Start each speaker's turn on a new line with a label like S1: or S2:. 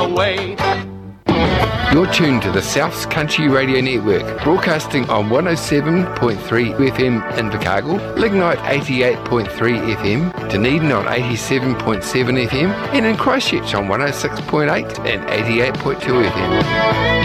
S1: away.
S2: You're tuned to the South's Country Radio Network, broadcasting on 107.3 FM in Invercargill, Lignite 88.3 FM, Dunedin on 87.7 FM, and in Christchurch on 106.8 and 88.2 FM.